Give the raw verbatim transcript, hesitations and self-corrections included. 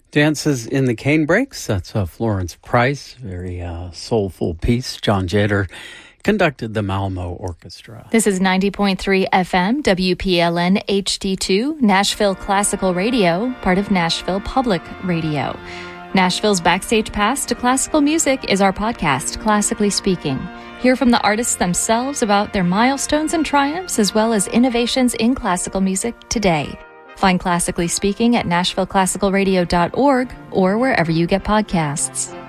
Dances in the Cane Breaks. That's uh, Florence Price. Very uh, soulful piece. John Jeter conducted the Malmo Orchestra. This is ninety point three F M, W P L N H D two, Nashville Classical Radio, part of Nashville Public Radio. Nashville's Backstage Pass to Classical Music is our podcast, Classically Speaking. Hear from the artists themselves about their milestones and triumphs, as well as innovations in classical music today. Find Classically Speaking at nashville classical radio dot org or wherever you get podcasts.